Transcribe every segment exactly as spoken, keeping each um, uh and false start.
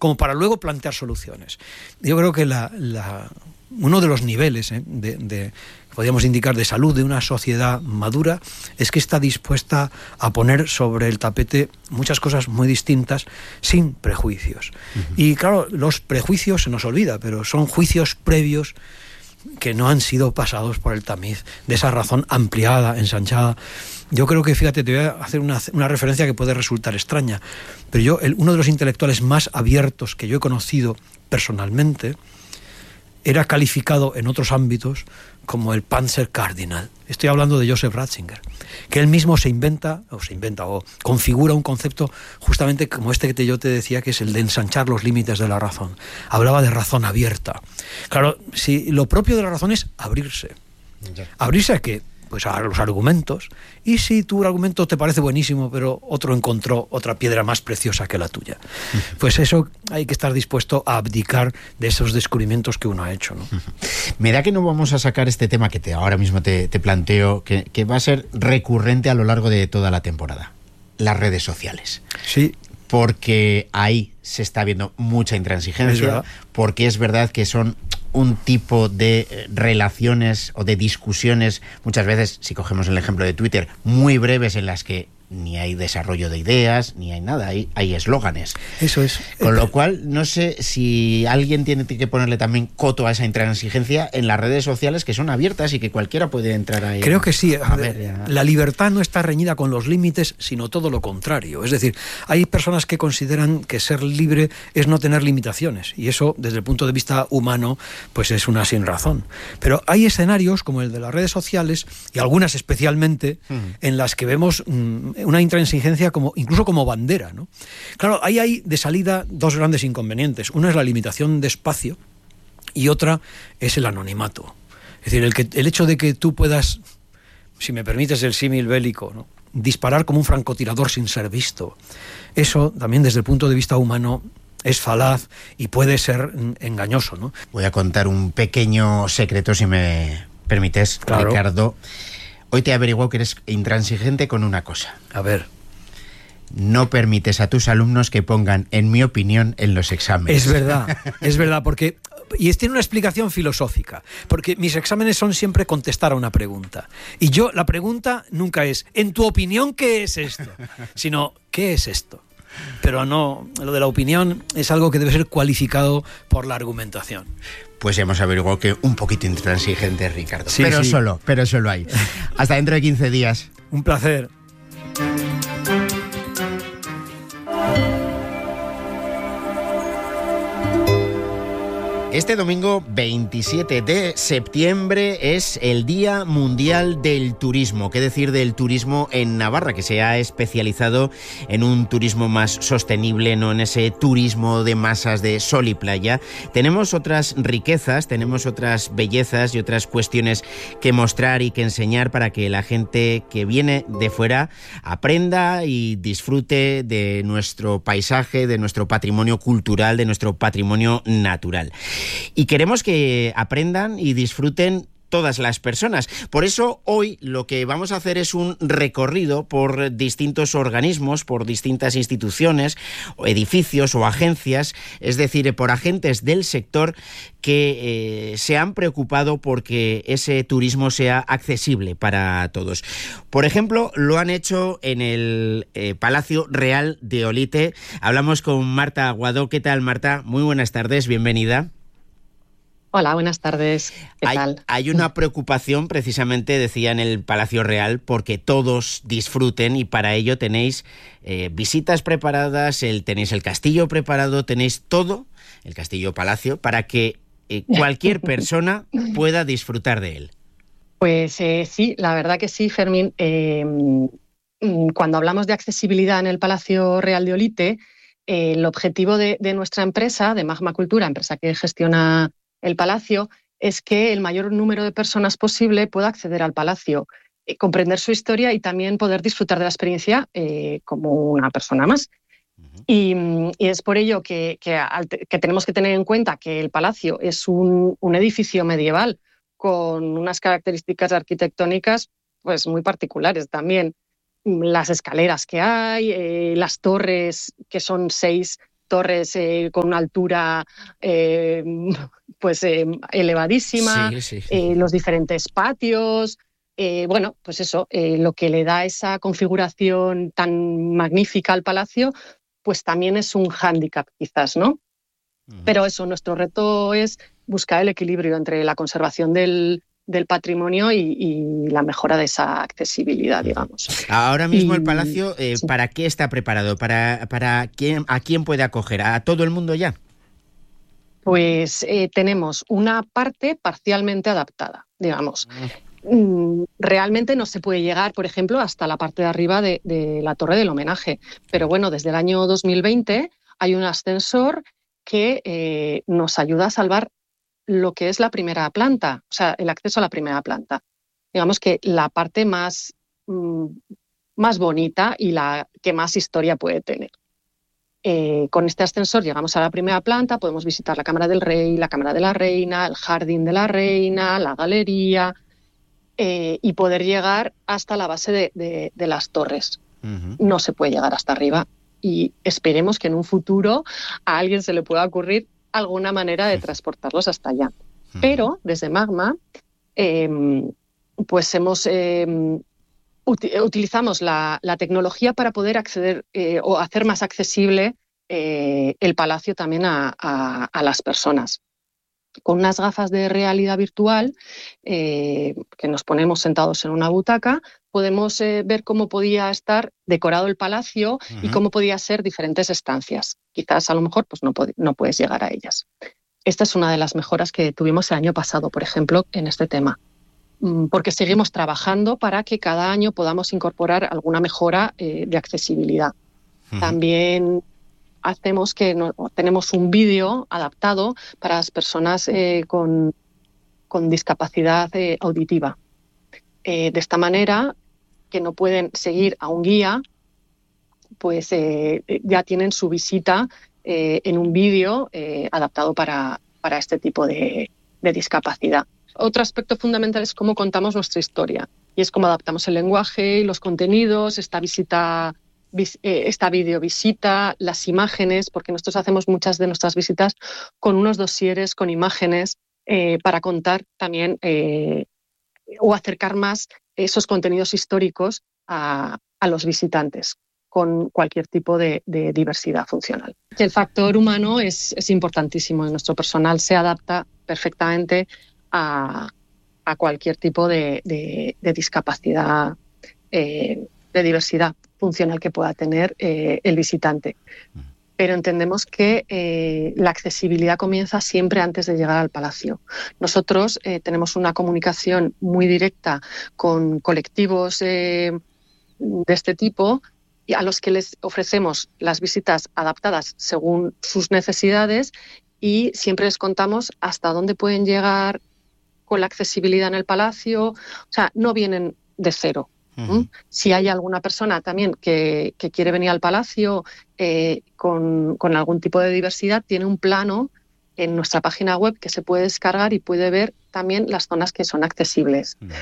como para luego plantear soluciones. Yo creo que la, la, uno de los niveles ¿eh? de, de, podríamos indicar, de salud de una sociedad madura es que está dispuesta a poner sobre el tapete muchas cosas muy distintas sin prejuicios. Uh-huh. Y claro, los prejuicios se nos olvida, pero son juicios previos que no han sido pasados por el tamiz de esa razón ampliada, ensanchada. Yo creo que, fíjate, te voy a hacer una, una referencia que puede resultar extraña, pero yo, el, uno de los intelectuales más abiertos que yo he conocido personalmente, era calificado en otros ámbitos como el Panzer Cardinal. Estoy hablando de Joseph Ratzinger, que él mismo se inventa, o se inventa, o configura un concepto justamente como este que te, yo te decía, que es el de ensanchar los límites de la razón. Hablaba de razón abierta. Claro, si lo propio de la razón es abrirse. ¿Abrirse a qué? Pues a los argumentos. Y si tu argumento te parece buenísimo, pero otro encontró otra piedra más preciosa que la tuya, pues eso hay que estar dispuesto a abdicar de esos descubrimientos que uno ha hecho, ¿no? Me da que no vamos a sacar este tema que te, ahora mismo te, te planteo, que, que va a ser recurrente a lo largo de toda la temporada. Las redes sociales. Sí. Porque ahí se está viendo mucha intransigencia, es porque es verdad que son un tipo de relaciones o de discusiones, muchas veces, si cogemos el ejemplo de Twitter, muy breves, en las que ni hay desarrollo de ideas, ni hay nada, hay, hay eslóganes. Eso es. Con lo cual, no sé si alguien tiene que ponerle también coto a esa intransigencia en las redes sociales, que son abiertas y que cualquiera puede entrar ahí. Creo que sí. A ver, ya. La libertad no está reñida con los límites, sino todo lo contrario. Es decir, hay personas que consideran que ser libre es no tener limitaciones, y eso, desde el punto de vista humano, pues es una sin razón. Pero hay escenarios, como el de las redes sociales, y algunas especialmente, mm. en las que vemos mmm, una intransigencia como, incluso como bandera, ¿no? Claro, ahí hay de salida dos grandes inconvenientes. Una es la limitación de espacio y otra es el anonimato. Es decir, el, que, el hecho de que tú puedas, si me permites el símil bélico, ¿no?, disparar como un francotirador sin ser visto, eso también desde el punto de vista humano es falaz y puede ser engañoso, ¿no? Voy a contar un pequeño secreto, si me permites, claro. Ricardo. Hoy te he averiguado que eres intransigente con una cosa. A ver. No permites a tus alumnos que pongan, en mi opinión, en los exámenes. Es verdad, es verdad, porque... Y tiene una explicación filosófica, porque mis exámenes son siempre contestar a una pregunta. Y yo, la pregunta nunca es, en tu opinión, ¿qué es esto? Sino, ¿qué es esto? Pero no, lo de la opinión es algo que debe ser cualificado por la argumentación. Pues hemos averiguado que un poquito intransigente, Ricardo. Sí, pero sí. solo, pero solo hay. Hasta dentro de quince días. Un placer. Este domingo veintisiete de septiembre es el Día Mundial del Turismo. ¿Qué decir del turismo en Navarra, que se ha especializado en un turismo más sostenible, no en ese turismo de masas de sol y playa? Tenemos otras riquezas, tenemos otras bellezas y otras cuestiones que mostrar y que enseñar para que la gente que viene de fuera aprenda y disfrute de nuestro paisaje, de nuestro patrimonio cultural, de nuestro patrimonio natural. Y queremos que aprendan y disfruten todas las personas. Por eso hoy lo que vamos a hacer es un recorrido por distintos organismos, por distintas instituciones, o edificios o agencias, es decir, por agentes del sector que eh, se han preocupado porque ese turismo sea accesible para todos. Por ejemplo, lo han hecho en el eh, Palacio Real de Olite. Hablamos con Marta Aguado. ¿Qué tal, Marta? Muy buenas tardes, bienvenida. Hola, buenas tardes. ¿Qué hay, tal? Hay una preocupación, precisamente, decía, en el Palacio Real, porque todos disfruten, y para ello tenéis eh, visitas preparadas, el, tenéis el castillo preparado, tenéis todo, el castillo-palacio, para que eh, cualquier persona pueda disfrutar de él. Pues eh, sí, la verdad que sí, Fermín. Eh, cuando hablamos de accesibilidad en el Palacio Real de Olite, eh, el objetivo de, de nuestra empresa, de Magma Cultura, empresa que gestiona el palacio, es que el mayor número de personas posible pueda acceder al palacio, eh, comprender su historia y también poder disfrutar de la experiencia eh, como una persona más. Uh-huh. Y, y es por ello que, que, que tenemos que tener en cuenta que el palacio es un, un edificio medieval con unas características arquitectónicas pues, muy particulares también. Las escaleras que hay, eh, las torres, que son seis, torres eh, con una altura eh, pues eh, elevadísima, sí, sí. Eh, los diferentes patios. Eh, bueno, pues eso, eh, lo que le da esa configuración tan magnífica al palacio, pues también es un hándicap quizás, ¿no? Uh-huh. Pero eso, nuestro reto es buscar el equilibrio entre la conservación del, del patrimonio y, y la mejora de esa accesibilidad, digamos. Ahora mismo y, el palacio, eh, sí. ¿para qué está preparado? ¿Para, para quién, a quién puede acoger? ¿A todo el mundo ya? Pues eh, tenemos una parte parcialmente adaptada, digamos. Uh. Realmente no se puede llegar, por ejemplo, hasta la parte de arriba de, de la Torre del Homenaje. Pero bueno, desde el año dos mil veinte hay un ascensor que eh, nos ayuda a salvar lo que es la primera planta, o sea, el acceso a la primera planta. Digamos que la parte más, mmm, más bonita y la que más historia puede tener. Eh, con este ascensor llegamos a la primera planta, podemos visitar la Cámara del Rey, la Cámara de la Reina, el Jardín de la Reina, la Galería, eh, y poder llegar hasta la base de, de, de las torres. Uh-huh. No se puede llegar hasta arriba y esperemos que en un futuro a alguien se le pueda ocurrir alguna manera de transportarlos hasta allá. Uh-huh. Pero desde Magma, eh, pues hemos... Eh, utilizamos la, la tecnología para poder acceder eh, o hacer más accesible eh, el palacio también a, a, a las personas. Con unas gafas de realidad virtual eh, que nos ponemos sentados en una butaca, podemos eh, ver cómo podía estar decorado el palacio uh-huh. y cómo podía ser diferentes estancias. Quizás a lo mejor pues no, pod- no puedes llegar a ellas. Esta es una de las mejoras que tuvimos el año pasado, por ejemplo, en este tema. Porque seguimos trabajando para que cada año podamos incorporar alguna mejora eh, de accesibilidad. Uh-huh. También hacemos que no, tenemos un vídeo adaptado para las personas eh, con, con discapacidad eh, auditiva. Eh, de esta manera, que no pueden seguir a un guía, pues eh, ya tienen su visita eh, en un vídeo eh, adaptado para, para este tipo de, de discapacidad. Otro aspecto fundamental es cómo contamos nuestra historia y es cómo adaptamos el lenguaje y los contenidos, esta visita, vis, eh, esta videovisita, las imágenes, porque nosotros hacemos muchas de nuestras visitas con unos dosieres, con imágenes, eh, para contar también eh, o acercar más esos contenidos históricos a, a los visitantes con cualquier tipo de, de diversidad funcional. El factor humano es, es importantísimo y nuestro personal se adapta perfectamente A, a cualquier tipo de, de, de discapacidad, eh, de diversidad funcional que pueda tener eh, el visitante. Pero entendemos que eh, la accesibilidad comienza siempre antes de llegar al palacio. Nosotros eh, tenemos una comunicación muy directa con colectivos eh, de este tipo y a los que les ofrecemos las visitas adaptadas según sus necesidades y siempre les contamos hasta dónde pueden llegar con la accesibilidad en el palacio, o sea, no vienen de cero. Uh-huh. ¿Mm? Si hay alguna persona también que, que quiere venir al palacio eh, con, con algún tipo de diversidad, tiene un plano en nuestra página web que se puede descargar y puede ver también las zonas que son accesibles. Uh-huh.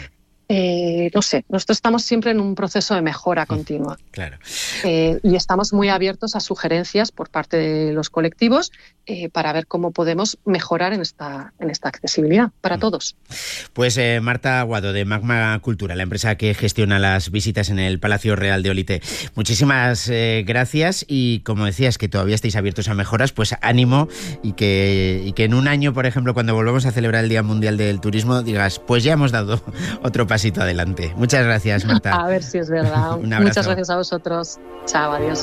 Eh, no sé, nosotros estamos siempre en un proceso de mejora continua. Claro. Eh, y estamos muy abiertos a sugerencias por parte de los colectivos eh, para ver cómo podemos mejorar en esta, en esta accesibilidad para todos. Pues eh, Marta Aguado, de Magma Cultura, la empresa que gestiona las visitas en el Palacio Real de Olite. Muchísimas eh, gracias y como decías que todavía estáis abiertos a mejoras, pues ánimo y que, y que en un año, por ejemplo, cuando volvamos a celebrar el Día Mundial del Turismo, digas, pues ya hemos dado otro pasito adelante. Muchas gracias, Marta. A ver si es verdad. Un abrazo. Muchas gracias a vosotros. Chao, adiós.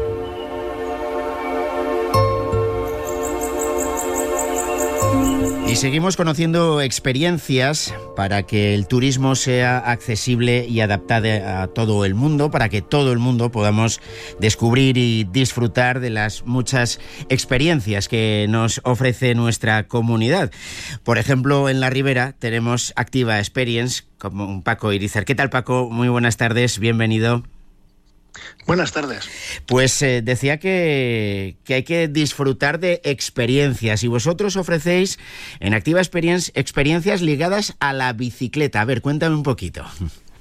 Y seguimos conociendo experiencias para que el turismo sea accesible y adaptado a todo el mundo, para que todo el mundo podamos descubrir y disfrutar de las muchas experiencias que nos ofrece nuestra comunidad. Por ejemplo, en La Ribera tenemos Activa Experience, como Paco Irizar. ¿Qué tal, Paco? Muy buenas tardes, bienvenido. Buenas tardes. Pues eh, decía que, que hay que disfrutar de experiencias y vosotros ofrecéis en Activa Experience experiencias ligadas a la bicicleta. A ver, cuéntame un poquito.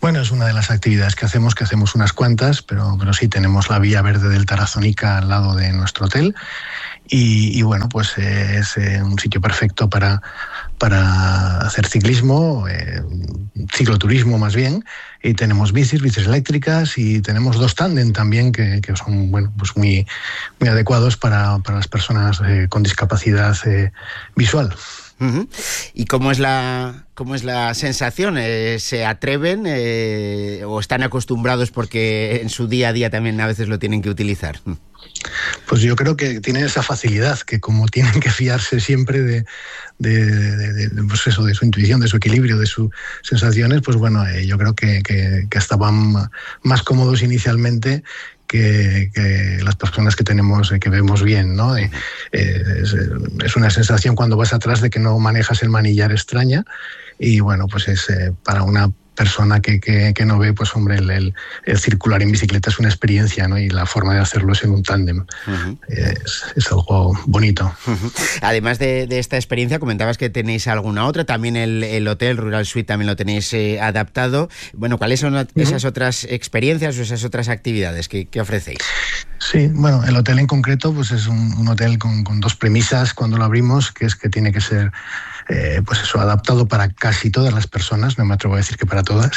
Bueno, es una de las actividades que hacemos, que hacemos unas cuantas, pero, pero sí tenemos la vía verde del Tarazónica al lado de nuestro hotel. Y, y bueno, pues eh, es eh, un sitio perfecto para, para hacer ciclismo, eh, cicloturismo más bien, y tenemos bicis, bicis eléctricas, y tenemos dos tándem también que, que son bueno, pues muy, muy adecuados para, para las personas eh, con discapacidad eh, visual. Uh-huh. ¿Y cómo es la, cómo es la sensación? Eh, ¿Se atreven eh, o están acostumbrados porque en su día a día también a veces lo tienen que utilizar? Pues yo creo que tienen esa facilidad, que como tienen que fiarse siempre de, de, de, de, de, pues eso, de su intuición, de su equilibrio, de sus sensaciones, pues bueno, eh, yo creo que, que, que estaban más cómodos inicialmente Que, que las personas que tenemos, que vemos bien, ¿no? Eh, es, es una sensación cuando vas atrás de que no manejas el manillar extraña, y bueno, pues es eh, para una persona que, que, que no ve, pues hombre, el, el, el circular en bicicleta es una experiencia, ¿no? Y la forma de hacerlo es en un tándem. Uh-huh. Es, es algo bonito. Uh-huh. Además de, de esta experiencia, comentabas que tenéis alguna otra, también el, el hotel Rural Suite también lo tenéis eh, adaptado. Bueno, ¿cuáles son uh-huh. esas otras experiencias o esas otras actividades que, que ofrecéis? Sí, bueno, el hotel en concreto pues es un, un hotel con, con dos premisas cuando lo abrimos, que es que tiene que ser Eh, pues eso, adaptado para casi todas las personas, no me atrevo a decir que para todas,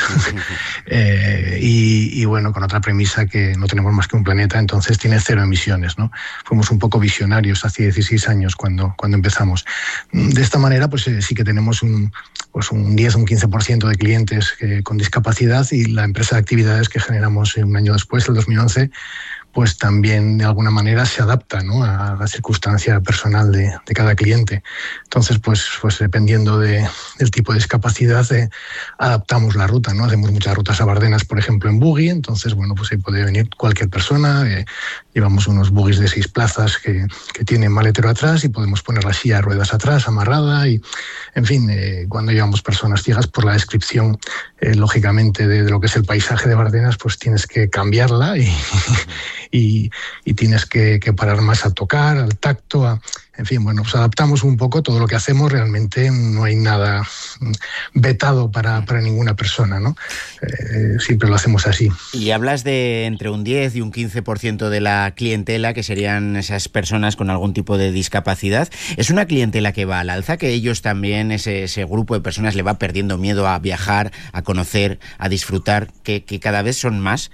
eh, y, y bueno, con otra premisa que no tenemos más que un planeta, entonces tiene cero emisiones, ¿no? Fuimos un poco visionarios hace dieciséis años cuando, cuando empezamos. De esta manera, pues eh, sí que tenemos un, pues un diez o un quince por ciento de clientes eh, con discapacidad, y la empresa de actividades que generamos un año después, el dos mil once, pues también de alguna manera se adapta, ¿no?, a la circunstancia personal de, de cada cliente. Entonces, pues, pues dependiendo de, del tipo de discapacidad, eh, adaptamos la ruta, ¿no? Hacemos muchas rutas a Bardenas, por ejemplo, en buggy, entonces, bueno, pues ahí puede venir cualquier persona. Eh, llevamos unos buggies de seis plazas que, que tienen maletero atrás y podemos poner la silla de ruedas atrás, amarrada, y, en fin, eh, cuando llevamos personas ciegas, por la descripción, eh, lógicamente, de, de lo que es el paisaje de Bardenas, pues tienes que cambiarla y... Y, y tienes que, que parar más a tocar, al tacto, a, en fin, bueno, pues adaptamos un poco todo lo que hacemos. Realmente no hay nada vetado para, para ninguna persona, ¿no? Eh, siempre lo hacemos así. Y hablas de entre un diez y un quince por ciento de la clientela, que serían esas personas con algún tipo de discapacidad. ¿Es una clientela que va al alza, que ellos también, ese, ese grupo de personas, le va perdiendo miedo a viajar, a conocer, a disfrutar, que, que cada vez son más?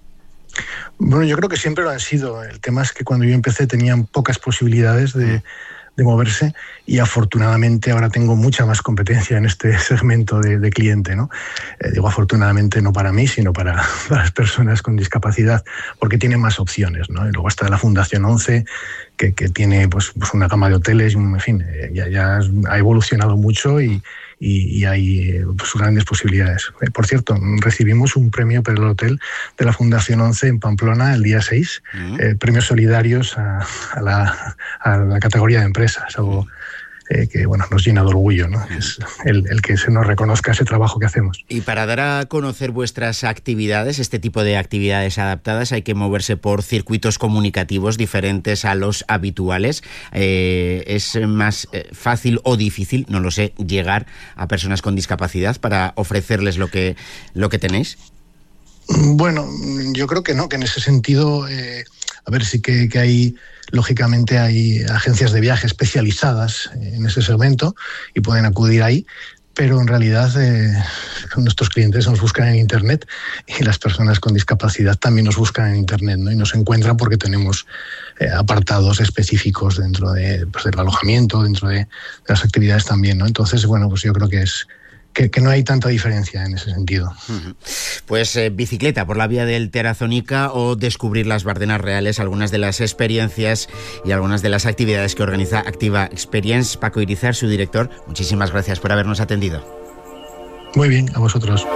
Bueno, yo creo que siempre lo han sido. El tema es que cuando yo empecé tenían pocas posibilidades de, de moverse, y afortunadamente ahora tengo mucha más competencia en este segmento de, de cliente, ¿no? Eh, digo afortunadamente no para mí, sino para, para las personas con discapacidad, porque tienen más opciones, ¿no? Y luego está la Fundación once, que, que tiene pues, pues una gama de hoteles, en fin, eh, ya, ya ha evolucionado mucho y Y, y hay pues, grandes posibilidades. Por cierto, recibimos un premio por el hotel de la Fundación once en Pamplona el día seis, uh-huh. eh, premios solidarios a, a, la, a la categoría de empresas, algo eh, que bueno, nos llena de orgullo, ¿no? Es el, el que se nos reconozca ese trabajo que hacemos. Y para dar a conocer vuestras actividades, este tipo de actividades adaptadas, hay que moverse por circuitos comunicativos diferentes a los habituales. Eh, ¿Es más eh, fácil o difícil, no lo sé, llegar a personas con discapacidad para ofrecerles lo que, lo que tenéis? Bueno, yo creo que no, que en ese sentido, eh, a ver, sí que, que hay, lógicamente hay agencias de viaje especializadas en ese segmento y pueden acudir ahí, pero en realidad eh, nuestros clientes nos buscan en Internet, y las personas con discapacidad también nos buscan en Internet, ¿no? Y nos encuentran porque tenemos eh, apartados específicos dentro de, pues, del alojamiento, dentro de, de las actividades también, ¿no? Entonces, bueno, pues yo creo que es Que, que no hay tanta diferencia en ese sentido. Uh-huh. Pues eh, bicicleta por la vía del Tarazónica o descubrir las Bardenas Reales, algunas de las experiencias y algunas de las actividades que organiza Activa Experience. Paco Irizar, su director, muchísimas gracias por habernos atendido. Muy bien, a vosotros.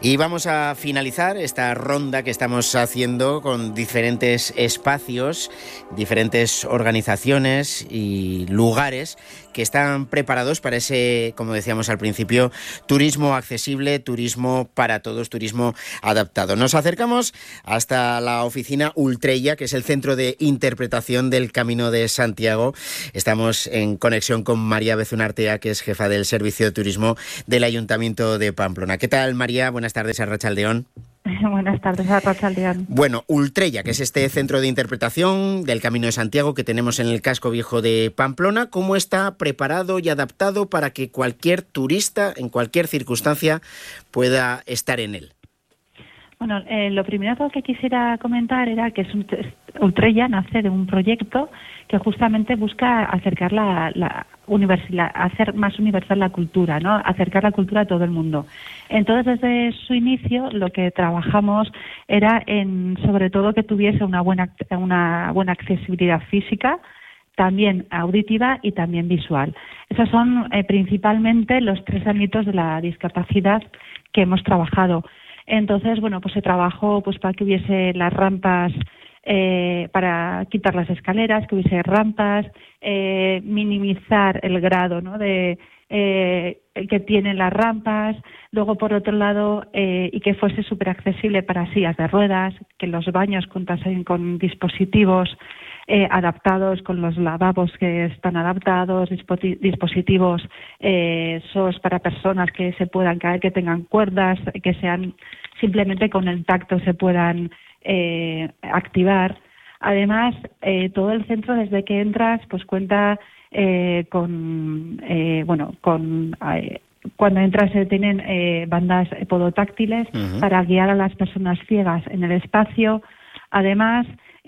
Y vamos a finalizar esta ronda que estamos haciendo con diferentes espacios, diferentes organizaciones y lugares que están preparados para ese, como decíamos al principio, turismo accesible, turismo para todos, turismo adaptado. Nos acercamos hasta la oficina Ultrella, que es el centro de interpretación del Camino de Santiago. Estamos en conexión con María Bezunartea, que es jefa del Servicio de Turismo del Ayuntamiento de Pamplona. ¿Qué tal, María? Buenas tardes, Arratsaldeon. Buenas tardes, Arratsaldeon. Bueno, Ultrella, que es este centro de interpretación del Camino de Santiago que tenemos en el casco viejo de Pamplona, ¿cómo está preparado y adaptado para que cualquier turista, en cualquier circunstancia, pueda estar en él? Bueno, eh, lo primero que quisiera comentar era que es un, Ultrella nace de un proyecto que justamente busca acercar la, la universidad, hacer más universal la cultura, ¿no? Acercar la cultura a todo el mundo. Entonces, desde su inicio, lo que trabajamos era en, sobre todo, que tuviese una buena, una buena accesibilidad física, también auditiva y también visual. Esos son eh, principalmente los tres ámbitos de la discapacidad que hemos trabajado. Entonces, bueno, pues se trabajó pues para que hubiese las rampas, eh, para quitar las escaleras, que hubiese rampas, eh, minimizar el grado, ¿no?, de eh, que tienen las rampas. Luego, por otro lado, eh, y que fuese súper accesible para sillas de ruedas, que los baños contasen con dispositivos eh, adaptados, con los lavabos que están adaptados, dispo- dispositivos eh, S O S para personas que se puedan caer, que tengan cuerdas, que sean simplemente con el tacto se puedan eh, activar. Además, eh, todo el centro, desde que entras, pues cuenta eh, con, eh, bueno, con eh, cuando entras se tienen eh, bandas podotáctiles uh-huh. para guiar a las personas ciegas en el espacio. Además,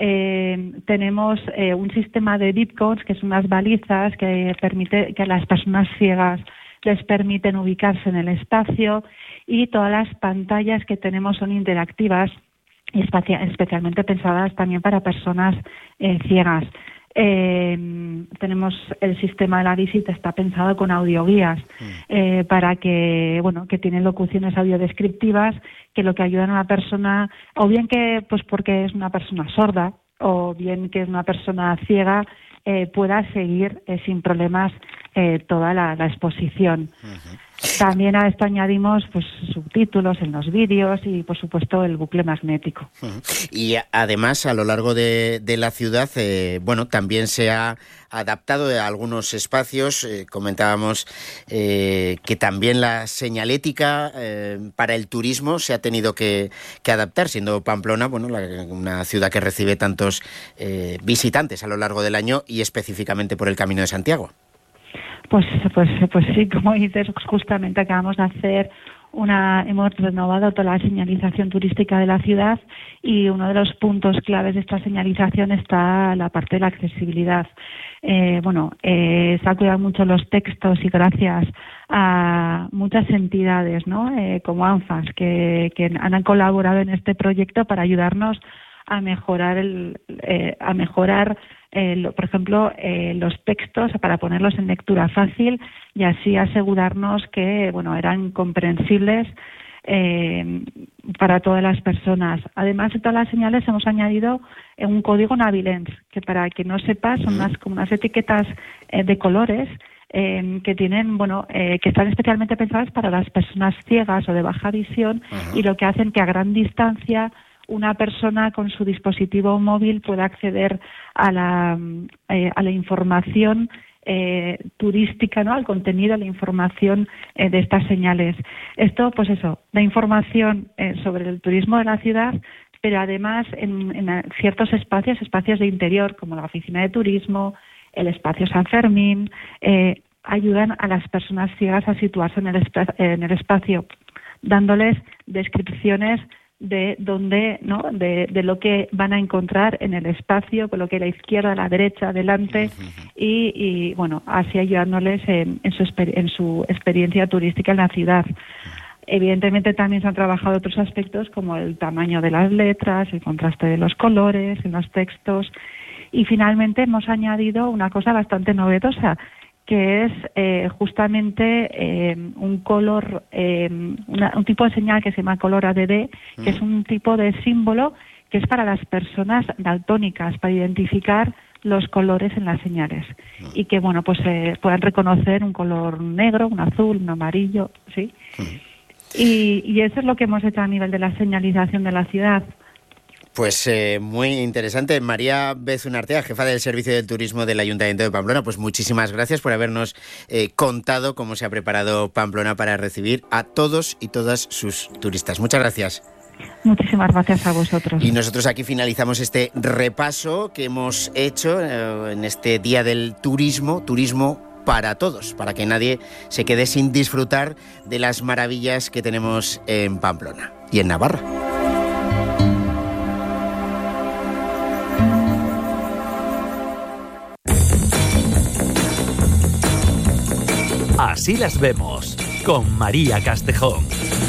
eh, tenemos eh, un sistema de beacons, que son unas balizas que permite que a las personas ciegas les permiten ubicarse en el espacio, y todas las pantallas que tenemos son interactivas y especialmente pensadas también para personas eh, ciegas. Eh, tenemos el sistema de la visita, está pensado con audioguías eh, para que, bueno, que tienen locuciones audiodescriptivas que lo que ayudan a una persona, o bien que pues porque es una persona sorda, o bien que es una persona ciega, eh, pueda seguir eh, sin problemas eh, toda la, la exposición. Uh-huh. También a esto añadimos pues subtítulos en los vídeos y, por supuesto, el bucle magnético. Uh-huh. Y además, a lo largo de, de la ciudad, eh, bueno, también se ha adaptado a algunos espacios. Eh, comentábamos eh, que también la señalética eh, para el turismo se ha tenido que, que adaptar, siendo Pamplona, bueno, la, una ciudad que recibe tantos eh, visitantes a lo largo del año y específicamente por el Camino de Santiago. Pues, pues, pues sí, como dices, justamente acabamos de hacer una, hemos renovado toda la señalización turística de la ciudad, y uno de los puntos claves de esta señalización está la parte de la accesibilidad. Eh, bueno, eh, se ha cuidado mucho los textos y gracias a muchas entidades, ¿no? Eh, como ANFAS, que, que han colaborado en este proyecto para ayudarnos a mejorar el, eh, a mejorar Eh, lo, por ejemplo, eh, los textos para ponerlos en lectura fácil y así asegurarnos que, bueno, eran comprensibles eh, para todas las personas. Además de todas las señales, hemos añadido eh, un código Navilens, que para quien no sepa son unas, como unas etiquetas eh, de colores eh, que tienen, bueno, eh, que están especialmente pensadas para las personas ciegas o de baja visión. Uh-huh. Y lo que hacen que a gran distancia una persona con su dispositivo móvil pueda acceder a la, eh, a la información eh, turística, ¿no?, al contenido, a la información eh, de estas señales. Esto, pues eso, da información eh, sobre el turismo de la ciudad, pero además en, en ciertos espacios, espacios de interior, como la oficina de turismo, el espacio San Fermín, eh, ayudan a las personas ciegas a situarse en el, espa- en el espacio, dándoles descripciones de dónde, ¿no?, de, de lo que van a encontrar en el espacio, con lo que a la izquierda, a la derecha, adelante, y, y bueno, así ayudándoles en, en, su, en su experiencia turística en la ciudad. Evidentemente también se han trabajado otros aspectos como el tamaño de las letras, el contraste de los colores en los textos, y finalmente hemos añadido una cosa bastante novedosa, que es eh, justamente eh, un color, eh, una, un tipo de señal que se llama color A D D, que es un tipo de símbolo que es para las personas daltónicas, para identificar los colores en las señales y que, bueno, pues eh, puedan reconocer un color negro, un azul, un amarillo, ¿sí? Y, y eso es lo que hemos hecho a nivel de la señalización de la ciudad. Pues eh, muy interesante. María Bezunartea, jefa del Servicio de Turismo del Ayuntamiento de Pamplona, pues muchísimas gracias por habernos eh, contado cómo se ha preparado Pamplona para recibir a todos y todas sus turistas. Muchas gracias. Muchísimas gracias a vosotros. Y nosotros aquí finalizamos este repaso que hemos hecho eh, en este Día del Turismo, turismo para todos, para que nadie se quede sin disfrutar de las maravillas que tenemos en Pamplona y en Navarra. Así las vemos, con María Castejón.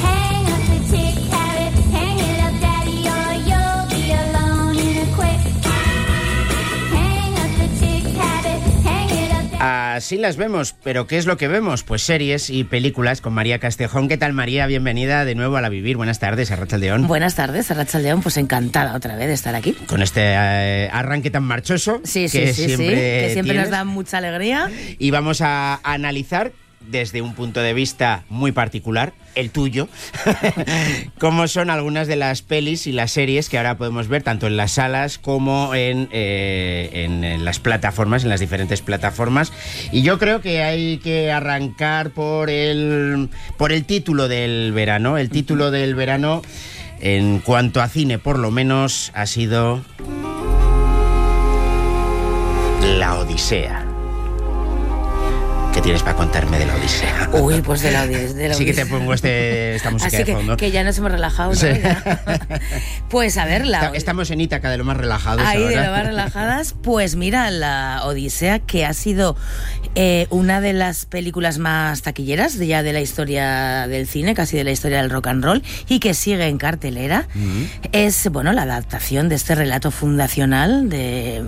Así las vemos, pero ¿qué es lo que vemos? Pues series y películas con María Castejón. ¿Qué tal, María? Bienvenida de nuevo a La Vivir. Buenas tardes, Arratsaldeón. Buenas tardes, Arratsaldeón. Pues encantada otra vez de estar aquí. Con este eh, arranque tan marchoso sí, sí, que sí, siempre, sí, que siempre tienes. Nos da mucha alegría. Y vamos a analizar desde un punto de vista muy particular, el tuyo, cómo son algunas de las pelis y las series que ahora podemos ver tanto en las salas como en, eh, en, en las plataformas, en las diferentes plataformas. Y yo creo que hay que arrancar por el, por el título del verano. El título del verano, en cuanto a cine por lo menos, ha sido La Odisea. ¿Qué tienes para contarme de La Odisea? Uy, pues de La Odisea. Sí que te pongo este, esta música Así de que, fondo. que ya nos hemos relajado, ¿no? Sí. Pues a ver, la... Estamos en Ítaca de lo más relajados Ahí, ahora. de lo más relajadas. Pues mira, La Odisea, que ha sido eh, una de las películas más taquilleras de ya de la historia del cine, casi de la historia del rock and roll, y que sigue en cartelera. Uh-huh. Es, bueno, la adaptación de este relato fundacional de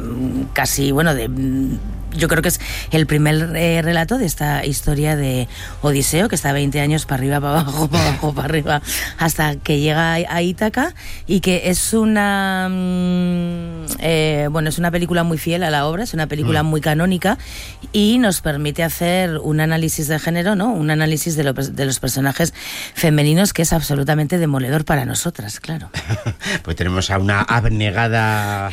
casi, bueno, de... Yo creo que es el primer eh, relato de esta historia de Odiseo, que está veinte años para arriba, para abajo, para abajo, para arriba, hasta que llega a, a Ítaca, y que es una mm, eh, bueno, es una película muy fiel a la obra, es una película mm. muy canónica, y nos permite hacer un análisis de género, ¿no? Un análisis de, lo, de los personajes femeninos que es absolutamente demoledor para nosotras, claro. Pues tenemos a una abnegada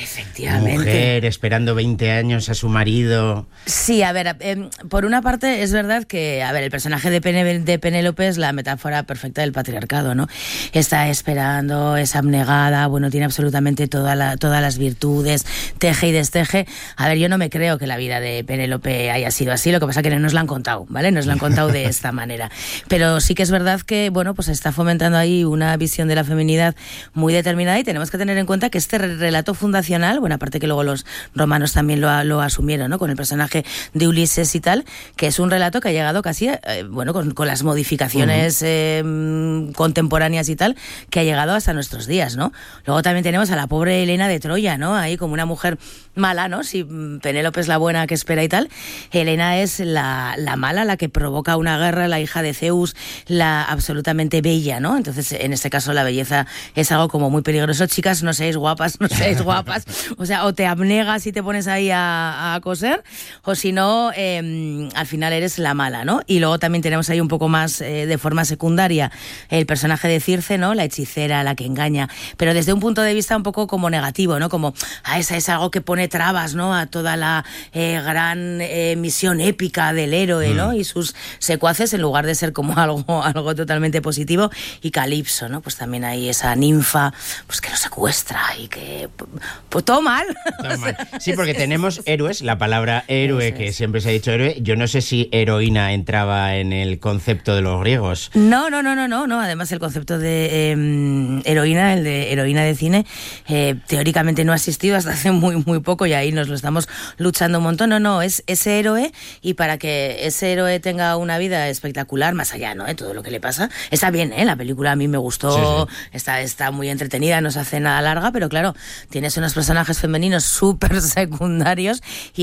mujer esperando veinte años a su marido. Sí, a ver, eh, por una parte es verdad que, a ver, el personaje de, Pen- de Penélope es la metáfora perfecta del patriarcado, ¿no? Está esperando, es abnegada, bueno, tiene absolutamente toda la, todas las virtudes, teje y desteje. A ver, yo no me creo que la vida de Penélope haya sido así, lo que pasa es que no nos la han contado, ¿vale? Nos la han contado de esta manera. Pero sí que es verdad que, bueno, pues está fomentando ahí una visión de la feminidad muy determinada, y tenemos que tener en cuenta que este relato fundacional, bueno, aparte que luego los romanos también lo, lo asumieron, ¿no? Con el personaje de Ulises y tal, que es un relato que ha llegado casi, eh, bueno, con, con las modificaciones uh-huh. eh, contemporáneas y tal, que ha llegado hasta nuestros días, ¿no? Luego también tenemos a la pobre Helena de Troya, ¿no? Ahí como una mujer mala, ¿no? Si Penélope es la buena que espera y tal, Helena es la, la mala, la que provoca una guerra, la hija de Zeus, la absolutamente bella, ¿no? Entonces, en este caso, la belleza es algo como muy peligroso. Chicas, no seáis guapas, no seáis guapas. O sea, o te abnegas y te pones ahí a, a coser, o si no, eh, al final eres la mala, ¿no? Y luego también tenemos ahí un poco más eh, de forma secundaria el personaje de Circe, ¿no? La hechicera, la que engaña, pero desde un punto de vista un poco como negativo, ¿no? Como, ah, esa es algo que pone trabas, ¿no? A toda la eh, gran eh, misión épica del héroe, ¿no? Mm. Y sus secuaces, en lugar de ser como algo, algo totalmente positivo. Y Calipso, ¿no? Pues también hay esa ninfa, pues que lo secuestra y que... Pues todo mal. Todo mal. Sí, porque tenemos héroes, la palabra héroe, que siempre se ha dicho héroe. Yo no sé si heroína entraba en el concepto de los griegos. No, no, no, no, no. no. Además, el concepto de eh, heroína, el de heroína de cine, eh, teóricamente no ha existido hasta hace muy, muy poco, y ahí nos lo estamos luchando un montón. No, no, es ese héroe, y para que ese héroe tenga una vida espectacular, más allá, ¿no? De todo lo que le pasa. Está bien, ¿eh? La película a mí me gustó, sí, sí. Está, está muy entretenida, no se hace nada larga, pero claro, tienes unos personajes femeninos súper secundarios, y es que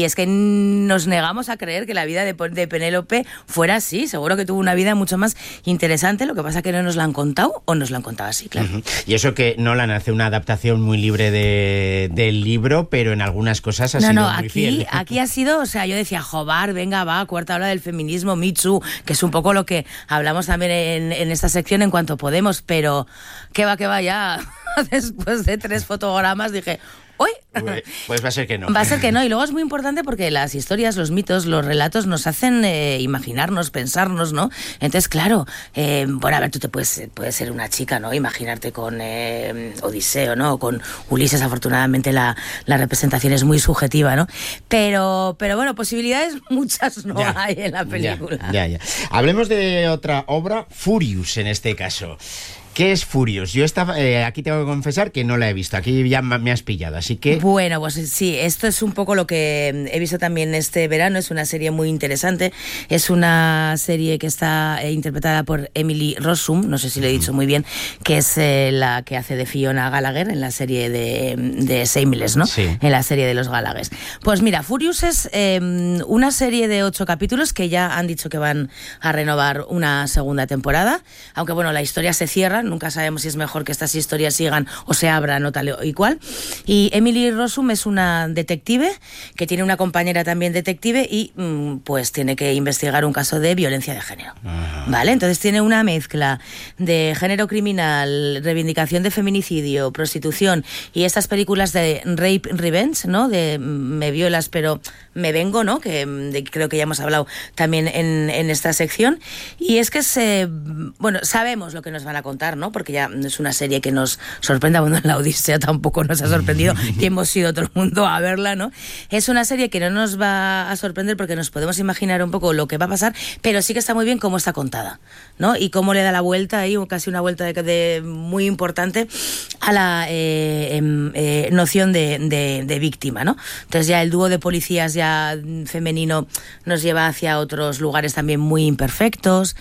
nos negamos a creer que la vida de, de Penélope fuera así. Seguro que tuvo una vida mucho más interesante, lo que pasa es que no nos la han contado o nos la han contado así, claro. Uh-huh. Y eso que Nolan hace una adaptación muy libre de, del libro, pero en algunas cosas ha no, sido no, muy aquí, fiel. aquí ha sido, o sea, yo decía, jobar, venga, va, cuarta hora del feminismo, Me Too, que es un poco lo que hablamos también en, en esta sección en cuanto podemos, pero que va, que va, ya después de tres fotogramas dije... ¿Uy? Pues va a ser que no. Va a ser que no. Y luego es muy importante porque las historias, los mitos, los relatos nos hacen eh, imaginarnos, pensarnos, ¿no? Entonces, claro, eh, bueno, a ver, tú te puedes, puedes ser una chica, ¿no? Imaginarte con eh, Odiseo, ¿no? O con Ulises, afortunadamente la, la representación es muy subjetiva, ¿no? Pero, pero bueno, posibilidades muchas no ya, hay en la película. Ya, ya, ya. Hablemos de otra obra, Furious en este caso. ¿Qué es Furious? Yo estaba, eh, aquí tengo que confesar que no la he visto. Aquí ya me has pillado, así que... Bueno, pues sí, esto es un poco lo que he visto también este verano. Es una serie muy interesante. Es una serie que está eh, interpretada por Emily Rossum, no sé si lo he dicho muy bien, que es eh, la que hace de Fiona Gallagher en la serie de, de Shameless, ¿no? Sí. En la serie de los Gallagher. Pues mira, Furious es eh, una serie de ocho capítulos que ya han dicho que van a renovar una segunda temporada. Aunque bueno, la historia se cierra. Nunca sabemos si es mejor que estas historias sigan o se abran o tal y cual. Y Emily Rossum es una detective que tiene una compañera también detective y pues tiene que investigar un caso de violencia de género. Ajá. ¿Vale? Entonces tiene una mezcla de género criminal, reivindicación de feminicidio, prostitución y estas películas de rape revenge, ¿no? De me violas pero me vengo, ¿no? Que de, creo que ya hemos hablado también en, en esta sección. Y es que se, bueno, sabemos lo que nos van a contar, ¿no? Porque ya es una serie que nos sorprende. Bueno, la Odisea tampoco nos ha sorprendido y hemos ido todo el mundo a verla, ¿no? Es una serie que no nos va a sorprender porque nos podemos imaginar un poco lo que va a pasar, pero sí que está muy bien cómo está contada, ¿no? Y cómo le da la vuelta ahí, o casi una vuelta de, de muy importante a la eh, eh, noción de, de, de víctima, ¿no? Entonces ya el dúo de policías ya femenino nos lleva hacia otros lugares también muy imperfectos.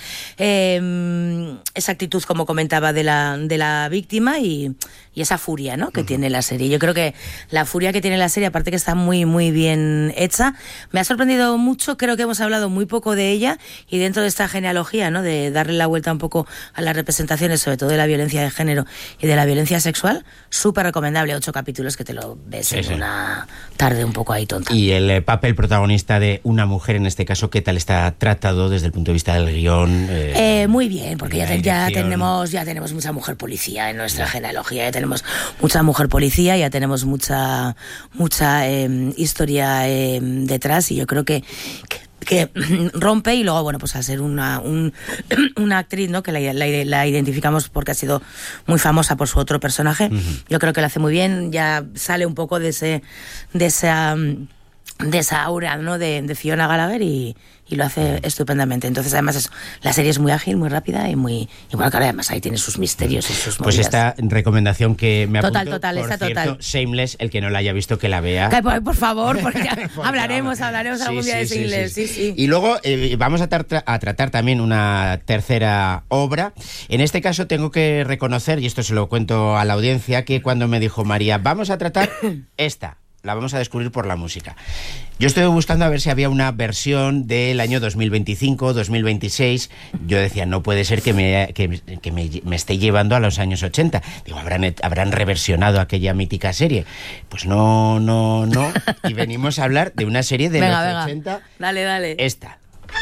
Eh, esa actitud, como comentaba, de la, de la víctima y, y esa furia, ¿no? que uh-huh. tiene la serie. Yo creo que la furia que tiene la serie, aparte que está muy, muy bien hecha, me ha sorprendido mucho. Creo que hemos hablado muy poco de ella y dentro de esta genealogía, ¿no? de darle la vuelta un poco a las representaciones, sobre todo de la violencia de género y de la violencia sexual, súper recomendable. Ocho capítulos que te lo ves sí, en sí. una tarde un poco ahí tonta. Y el eh, papel protagonista de una mujer, en este caso, ¿qué tal está tratado desde el punto de vista del guión? Eh, eh, muy bien, porque ya, te, ya tenemos ya tenemos mucha mujer policía en nuestra ya. genealogía, ya tenemos mucha mujer policía, ya tenemos mucha mucha eh, historia eh, detrás, y yo creo que, que que rompe. Y luego, bueno, pues al ser una, un, una actriz, ¿no? que la, la, la identificamos porque ha sido muy famosa por su otro personaje, uh-huh. yo creo que lo hace muy bien. Ya sale un poco de ese de esa de esa aura, ¿no? de, de Fiona Gallagher y, y lo hace estupendamente. Entonces, además, es, la serie es muy ágil, muy rápida y muy... Y bueno, claro, además ahí tiene sus misterios y sus movidas. Pues esta recomendación que me apunto, total, total, por está cierto, total. Shameless, el que no la haya visto, que la vea. Por, por favor, porque por hablaremos, favor. hablaremos sí, algún día sí, de Shameless. Sí, sí. Sí, sí. Y luego eh, vamos a, tra- a tratar también una tercera obra. En este caso tengo que reconocer, y esto se lo cuento a la audiencia, que cuando me dijo María, vamos a tratar esta, la vamos a descubrir por la música. Yo estuve buscando a ver si había una versión del año dos mil veinticinco, dos mil veintiséis. Yo decía, no puede ser que me, que, que me, me esté llevando a los años ochenta. Digo, ¿habrán, habrán reversionado aquella mítica serie? Pues no, no, no. Y venimos a hablar de una serie de venga, los venga. ochenta. Dale, dale. Esta.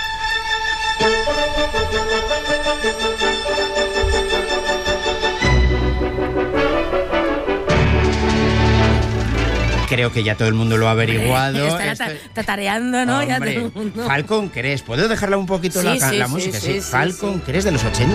Creo que ya todo el mundo lo ha averiguado. Está tatareando, ¿no? Hombre, ya todo el mundo. Falcon Crest. ¿Puedo dejarla un poquito sí, la, sí, la sí, música? Sí, sí. sí Falcon sí. Crest de los ochenta.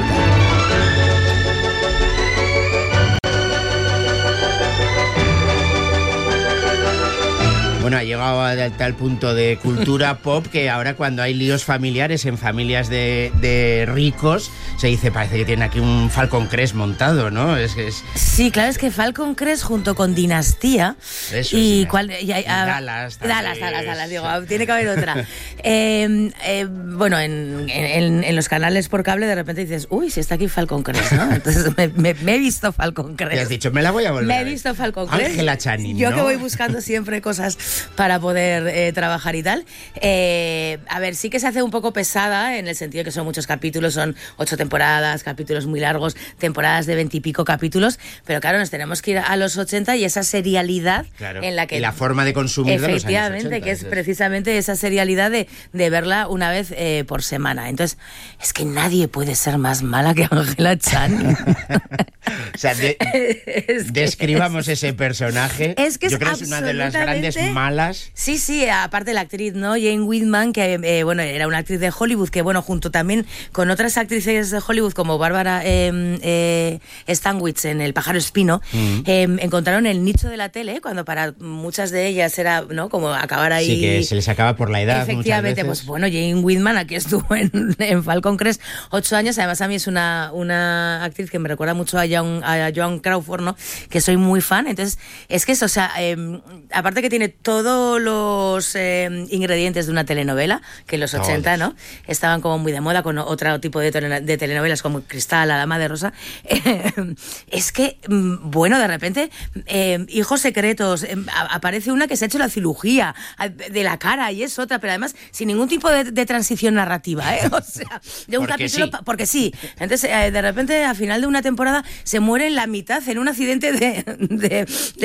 Bueno, ha llegado a tal punto de cultura pop que ahora cuando hay líos familiares en familias de, de ricos, se dice, parece que tienen aquí un Falcon Crest montado, ¿no? Es, es... Sí, claro, es que Falcon Crest junto con Dinastía Eso y, sí, cuál, y, y a, Dallas, Dallas, Dallas, Dallas, digo, tiene que haber otra. eh, eh, bueno, en, en, en los canales por cable de repente dices, uy, si está aquí Falcon Crest, ¿no? Entonces me, me, me he visto Falcon Crest. Te has dicho, me la voy a volver. Me he visto Falcon Crest. Ángela Channing, Yo ¿no? que voy buscando siempre cosas para poder eh, trabajar y tal. Eh, a ver, sí que se hace un poco pesada en el sentido que son muchos capítulos, son ocho temporadas, capítulos muy largos, temporadas de veintipico capítulos, pero claro, nos tenemos que ir a los ochenta y esa serialidad claro, en la que... Y la forma de consumir de los años ochenta. Efectivamente, que es precisamente esa serialidad de, de verla una vez eh, por semana. Entonces, es que nadie puede ser más mala que Ángela Channing. O sea, de, es que describamos es, ese personaje. Es que Yo es creo que es una de las grandes malas. Sí, sí, aparte la actriz, ¿no? Jane Whitman, que eh, bueno, era una actriz de Hollywood, que bueno, junto también con otras actrices de Hollywood como Bárbara eh, eh, Stanwyck en El pájaro espino, mm. eh, encontraron el nicho de la tele, cuando para muchas de ellas era, ¿no? Como acabar ahí. Sí, que se les acaba por la edad. Efectivamente, muchas veces. Pues bueno, Jane Whitman aquí estuvo en, en Falcon Crest ocho años. Además, a mí es una, una actriz que me recuerda mucho a Joan, a Joan Crawford, ¿no? Que soy muy fan. Entonces, es que eso, o sea, eh, aparte que tiene todos los eh, ingredientes de una telenovela, que en los ochenta, ¿no? Estaban como muy de moda con otro tipo de, de telenovelas como Cristal, La Dama de Rosa. Eh, es que, bueno, de repente, eh, Hijos Secretos, eh, aparece una que se ha hecho la cirugía de la cara y es otra, pero además sin ningún tipo de, de transición narrativa, ¿eh? O sea, de un porque capítulo... Sí. Porque sí. Entonces, eh, de repente, a final de una temporada, se muere en la mitad en un accidente de, de, de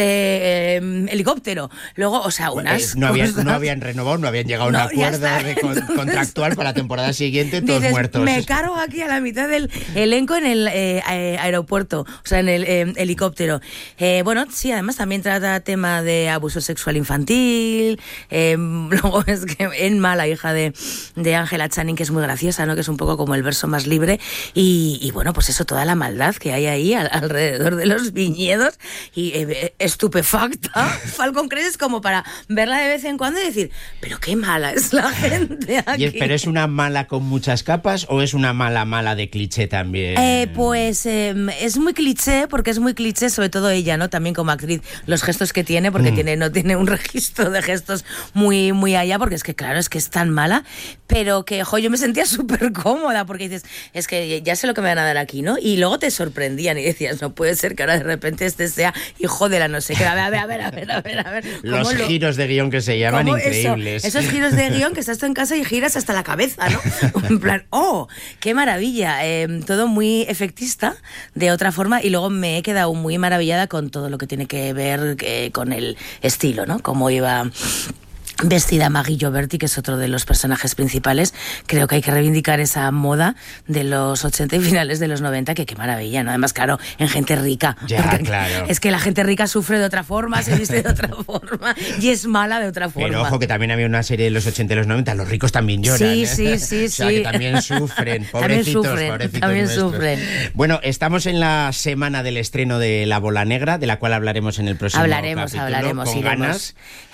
eh, helicóptero. Luego, o sea, unas... Eh, no, habían, no habían renovado, no habían llegado a un no, acuerdo de con, contractual para la temporada siguiente, todos dices, muertos. Me cargo aquí a la mitad del elenco en el eh, aeropuerto, o sea, en el eh, helicóptero. Eh, bueno, sí, además también trata tema de abuso sexual infantil. Eh, luego es que Emma, la hija de, de Ángela Channing, que es muy graciosa, ¿no? Que es un poco como el verso más libre. Y, y bueno, pues eso, toda la maldad que hay ahí al, alrededor de los viñedos. Y eh, estupefacta. Falcon Crest es como para verla de vez en cuando y decir, pero qué mala es la gente aquí. Y es, ¿pero es una mala con muchas capas o es una mala mala de cliché también? Eh, pues eh, es muy cliché, porque es muy cliché, sobre todo ella, ¿no? También como actriz, los gestos que tiene, porque mm. tiene, no tiene un registro de gestos muy, muy allá, porque es que claro, es que es tan mala, pero que, jo, yo me sentía súper cómoda, porque dices, es que ya sé lo que me van a dar aquí, ¿no? Y luego te sorprendían y decías, no puede ser que ahora de repente este sea hijo de la no sé qué. A ver, a ver, a ver, a ver, a ver. A ver los lo, giros de guión que se llaman increíbles. Eso, esos giros de guión que estás tú en casa y giras hasta la cabeza, ¿no? En plan, ¡oh! ¡Qué maravilla! Eh, todo muy efectista, de otra forma, y luego me he quedado muy maravillada con todo lo que tiene que ver eh, con el estilo, ¿no? Cómo iba vestida Maggie Gioberti, que es otro de los personajes principales. Creo que hay que reivindicar esa moda de los ochenta y finales de los noventa, que qué maravilla, ¿no? Además, claro, en gente rica. Ya, claro. Es que la gente rica sufre de otra forma, se viste de otra forma y es mala de otra forma. Pero ojo, que también había una serie de los ochenta y los noventa, los ricos también lloran. Sí, ¿eh? sí, sí, o sea, sí. que también sufren, pobrecitos, también sufren, pobrecitos también nuestros. sufren. Bueno, estamos en la semana del estreno de La Bola Negra, de la cual hablaremos en el próximo hablaremos, capítulo. Hablaremos, ¿Con iremos. ganas?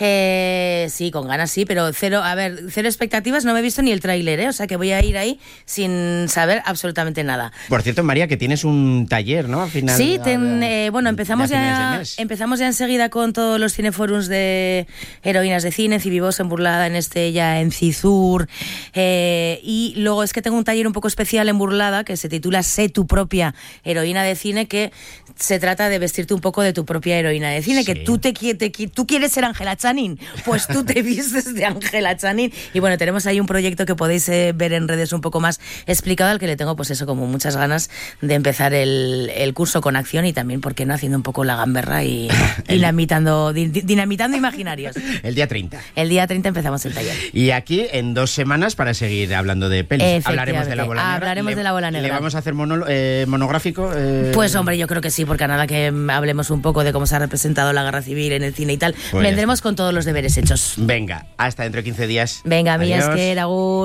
Eh, sí, con ganas sí, pero cero, a ver, cero expectativas, no me he visto ni el tráiler, ¿eh? O sea que voy a ir ahí sin saber absolutamente nada. Por cierto, María, que tienes un taller, ¿no? Al final. Sí, ten, eh, bueno, empezamos ya, de empezamos ya enseguida con todos los cineforums de heroínas de cine, Cibibos en Burlada, en Estella, en Cizur, eh, y luego es que tengo un taller un poco especial en Burlada que se titula Sé tu propia heroína de cine, que se trata de vestirte un poco de tu propia heroína de cine, sí. que tú te, te tú quieres ser Ángela Channing, pues tú te vistes de Ángela Channing. Y bueno, tenemos ahí un proyecto que podéis eh, ver en redes un poco más explicado, al que le tengo pues eso, como muchas ganas de empezar el, el curso con acción y también, ¿por qué no?, haciendo un poco la gamberra y el... dinamitando, din, dinamitando imaginarios. El día treinta. El día treinta empezamos el taller. Y aquí en dos semanas para seguir hablando de pelis. Hablaremos de La Bola Negra. Hablaremos le, de La Bola Negra. ¿Le vamos a hacer mono, eh, monográfico? Eh... Pues hombre, yo creo que sí, porque a nada que hablemos un poco de cómo se ha representado la guerra civil en el cine y tal, pues vendremos con todos los deberes hechos. Venga, hasta dentro de quince días. Venga, mías que era